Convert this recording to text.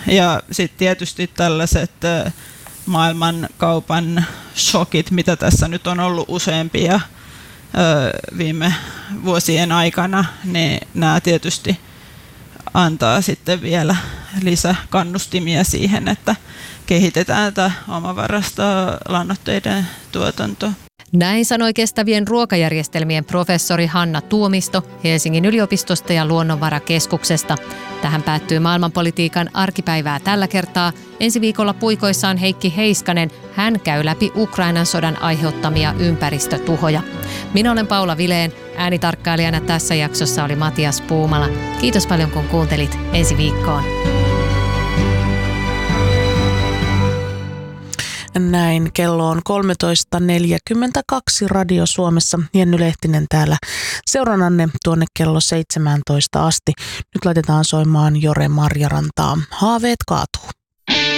Ja sitten tietysti tällaiset maailmankaupan shokit, mitä tässä nyt on ollut useampia viime vuosien aikana, niin nämä tietysti antaa sitten vielä lisäkannustimia siihen, että kehitetään tätä omavaraista lannoitteiden tuotantoa. Näin sanoi kestävien ruokajärjestelmien professori Hanna Tuomisto Helsingin yliopistosta ja Luonnonvarakeskuksesta. Tähän päättyy maailmanpolitiikan arkipäivää tällä kertaa. Ensi viikolla puikoissaan Heikki Heiskanen. Hän käy läpi Ukrainan sodan aiheuttamia ympäristötuhoja. Minä olen Paula Vileen. Äänitarkkailijana tässä jaksossa oli Matias Puumala. Kiitos paljon kun kuuntelit. Ensi viikkoon. Näin, kello on 13.42 Radio Suomessa. Jenny Lehtinen täällä seurannanne tuonne kello 17 asti. Nyt laitetaan soimaan Jore Marjarantaa. Haaveet kaatuu.